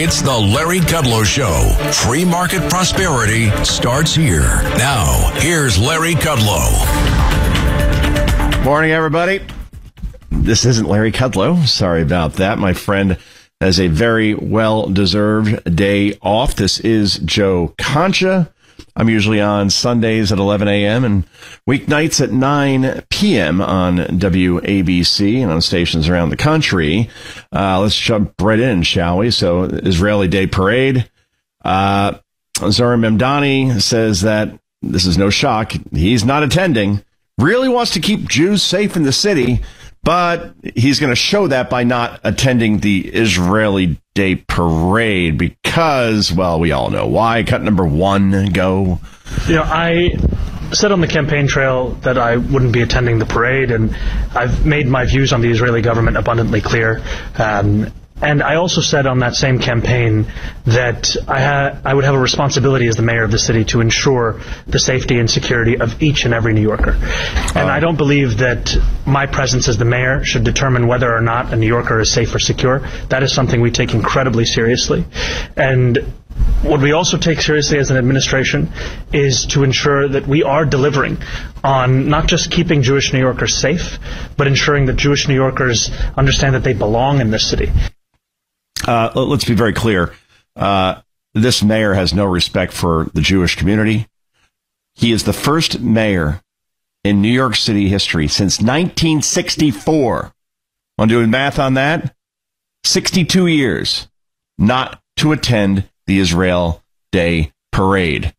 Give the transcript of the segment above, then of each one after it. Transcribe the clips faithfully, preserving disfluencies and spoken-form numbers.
It's the Larry Kudlow Show. Free market prosperity starts here. Now, here's Larry Kudlow. Morning, everybody. This isn't Larry Kudlow. Sorry about that. My friend has a very well-deserved day off. This is Joe Concha. I'm usually on Sundays at eleven a.m. and weeknights at nine p.m. on W A B C and on stations around the country. Uh, let's jump right in, shall we? So, Israeli Day Parade. Uh, Zohran Mamdani says that this is no shock. He's not attending. Really wants to keep Jews safe in the city, but he's going to show that by not attending the Israeli Day Parade because, well, we all know why. Cut number one, go. You know, I said on the campaign trail that I wouldn't be attending the parade, and I've made my views on the Israeli government abundantly clear. Um, and I also said on that same campaign that I, ha- I would have a responsibility as the mayor of the city to ensure the safety and security of each and every New Yorker. And uh, I don't believe that my presence as the mayor should determine whether or not a New Yorker is safe or secure. That is something we take incredibly seriously. And what we also take seriously as an administration is to ensure that we are delivering on not just keeping Jewish New Yorkers safe, but ensuring that Jewish New Yorkers understand that they belong in this city. Uh, let's be very clear. Uh, this mayor has no respect for the Jewish community. He is the first mayor in New York City history since nineteen sixty-four. I'm doing math on that. sixty-two years not to attend the Israel Day Parade.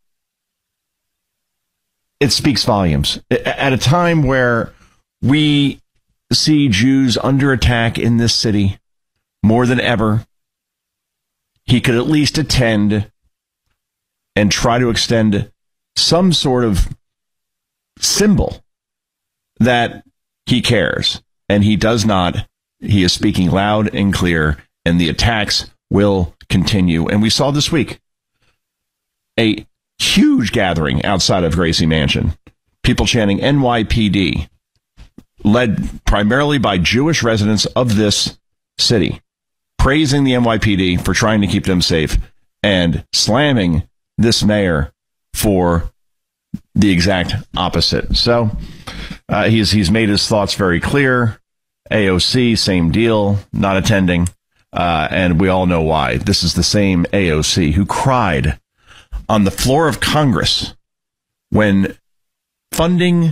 It speaks volumes. At a time where we see Jews under attack in this city more than ever, he could at least attend and try to extend some sort of symbol that he cares. And he does not. He is speaking loud and clear, and the attacks will continue. And we saw this week a huge gathering outside of Gracie Mansion, people chanting N Y P D, led primarily by Jewish residents of this city, praising the N Y P D for trying to keep them safe and slamming this mayor for the exact opposite. So uh, he's he's made his thoughts very clear. A O C, same deal, not attending. Uh, and we all know why. This is the same A O C who cried on the floor of Congress when funding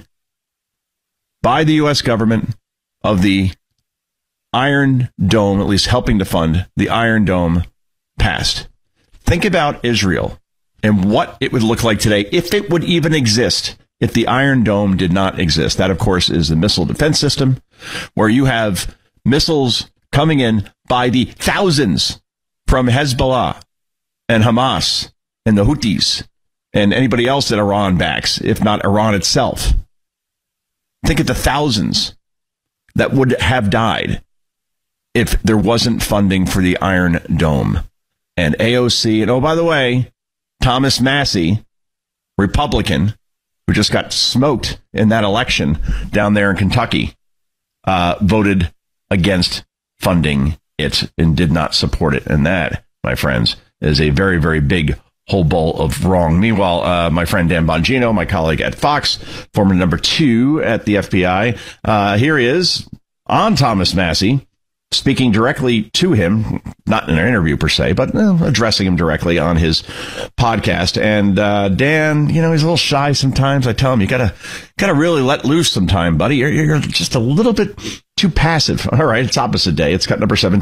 by the U S government of the Iron Dome, at least helping to fund the Iron Dome, passed. Think about Israel and what it would look like today if it would even exist if the Iron Dome did not exist. That, of course, is the missile defense system where you have missiles coming in by the thousands from Hezbollah and Hamas and the Houthis and anybody else that Iran backs, if not Iran itself. Think of the thousands that would have died if there wasn't funding for the Iron Dome. And A O C, and oh, by the way, Thomas Massie, Republican, who just got smoked in that election down there in Kentucky, uh, voted against funding it and did not support it. And that, my friends, is a very, very big whole bowl of wrong. Meanwhile, uh, my friend Dan Bongino, my colleague at Fox, former number two at the F B I, uh, here he is on Thomas Massie, speaking directly to him, not in an interview per se, but uh, addressing him directly on his podcast. And uh, Dan, you know, he's a little shy sometimes. I tell him, you gotta gotta really let loose sometime, buddy. You're, you're just a little bit too passive. All right, it's opposite day. It's cut number seventeen.